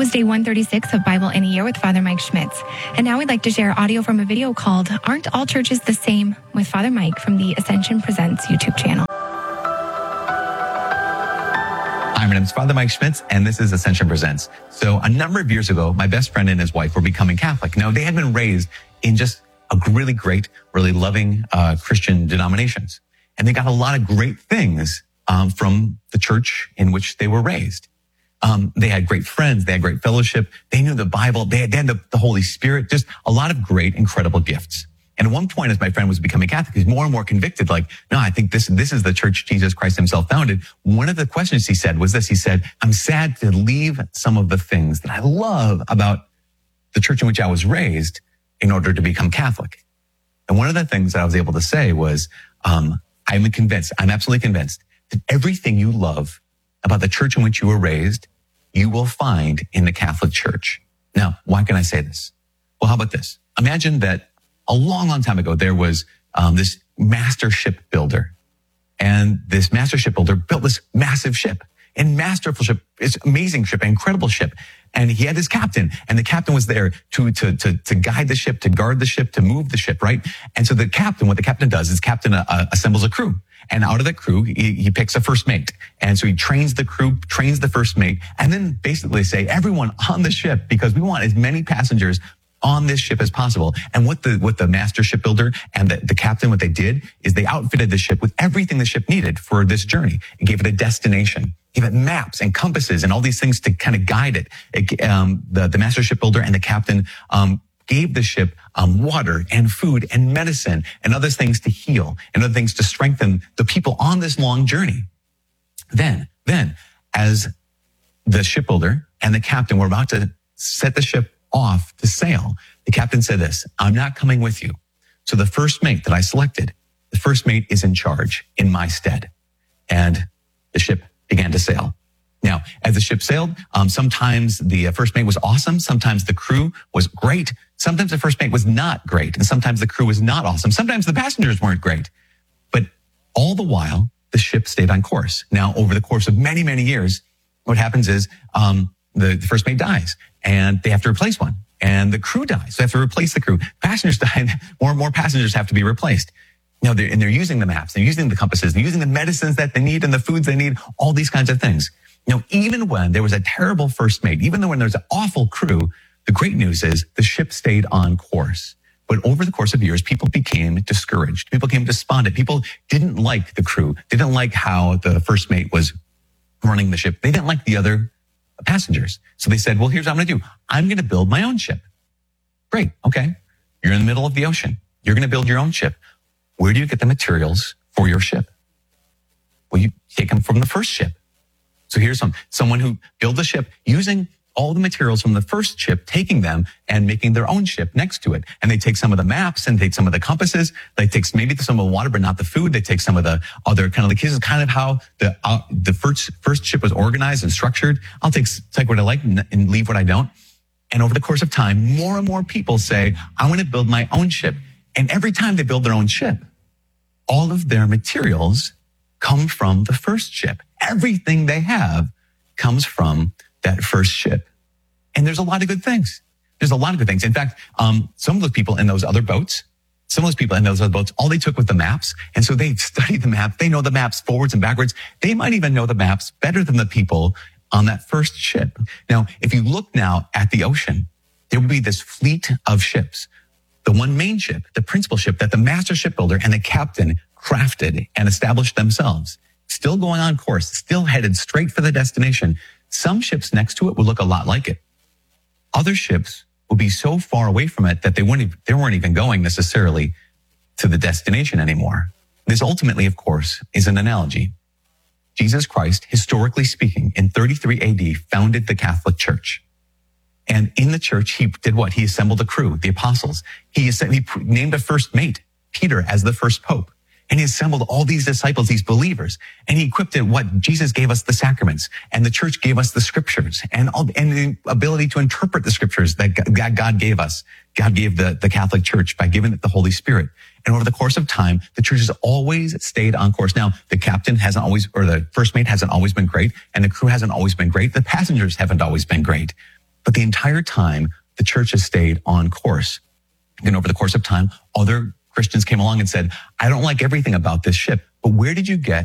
was day 136 of Bible in a Year with Father Mike Schmitz. And now we'd like to share audio from a video called Aren't All Churches the Same with Father Mike from the Ascension Presents YouTube channel. Hi, my name is Father Mike Schmitz, and this is Ascension Presents. So a number of years ago, my best friend and his wife were becoming Catholic. Now, they had been raised in just a really great, really loving Christian denominations. And they got a lot of great things from the church in which they were raised. They had great friends. They had great fellowship. They knew the Bible. They had the Holy Spirit, just a lot of great, incredible gifts. And at one point, as my friend was becoming Catholic, he's more and more convicted, like, no, I think this is the church Jesus Christ himself founded. One of the questions he said was this. He said, I'm sad to leave some of the things that I love about the church in which I was raised in order to become Catholic. And one of the things that I was able to say was, I'm absolutely convinced that everything you love about the church in which you were raised, you will find in the Catholic Church. Now, why can I say this? Well, how about this? Imagine that a long, long time ago, there was this master shipbuilder. And this master shipbuilder built this massive ship. And masterful ship, it's amazing ship, incredible ship. And he had his captain. And the captain was there to guide the ship, to guard the ship, to move the ship, right? And so what the captain does is captain assembles a crew. And out of the crew, he picks a first mate. And so he trains the crew, trains the first mate, and then basically say, everyone on the ship, because we want as many passengers on this ship as possible. And what the master shipbuilder and the captain, what they did is they outfitted the ship with everything the ship needed for this journey and gave it a destination, gave it maps and compasses and all these things to kind of guide it. The master shipbuilder and the captain, gave the ship water and food and medicine and other things to heal and other things to strengthen the people on this long journey. Then, as the shipbuilder and the captain were about to set the ship off to sail, the captain said this, I'm not coming with you. So the first mate that I selected, the first mate is in charge in my stead. And the ship began to sail. Now, as the ship sailed, sometimes the first mate was awesome. Sometimes the crew was great. Sometimes the first mate was not great. And sometimes the crew was not awesome. Sometimes the passengers weren't great. But all the while, the ship stayed on course. Now, over the course of many, many years, what happens is the first mate dies and they have to replace one. And the crew dies. So they have to replace the crew. Passengers die. More and more passengers have to be replaced. Now, they're using the maps. They're using the compasses. They're using the medicines that they need and the foods they need, all these kinds of things. Now, even when there was a terrible first mate, even when there was an awful crew, the great news is the ship stayed on course. But over the course of years, people became discouraged. People became despondent. People didn't like the crew. They didn't like how the first mate was running the ship. They didn't like the other passengers. So they said, well, here's what I'm going to do. I'm going to build my own ship. Great. Okay. You're in the middle of the ocean. You're going to build your own ship. Where do you get the materials for your ship? Well, you take them from the first ship. So here's someone who built the ship using all the materials from the first ship, taking them and making their own ship next to it. And they take some of the maps and take some of the compasses. They take maybe some of the water, but not the food. They take some of the other kind of this is kind of how the first ship was organized and structured. I'll take what I like and leave what I don't. And over the course of time, more and more people say, I want to build my own ship. And every time they build their own ship, all of their materials come from the first ship. Everything they have comes from that first ship. And there's a lot of good things. There's a lot of good things. In fact, some of those people in those other boats, all they took was the maps. And so they studied the map. They know the maps forwards and backwards. They might even know the maps better than the people on that first ship. Now, if you look now at the ocean, there will be this fleet of ships. The one main ship, the principal ship that the master shipbuilder and the captain crafted and established themselves, still going on course, still headed straight for the destination. Some ships next to it will look a lot like it. Other ships will be so far away from it that they weren't even going necessarily to the destination anymore. This ultimately, of course, is an analogy. Jesus Christ, historically speaking, in 33 AD, founded the Catholic Church. And in the church, he did what? He assembled a crew, the apostles. He named a first mate, Peter, as the first pope. And he assembled all these disciples, these believers, and he equipped it what Jesus gave us the sacraments, and the church gave us the scriptures, and the ability to interpret the scriptures that God gave us. God gave the Catholic Church by giving it the Holy Spirit. And over the course of time, the church has always stayed on course. Now, the captain the first mate hasn't always been great, and the crew hasn't always been great. The passengers haven't always been great. But the entire time, the church has stayed on course. And over the course of time, other Christians came along and said, I don't like everything about this ship, but where did you get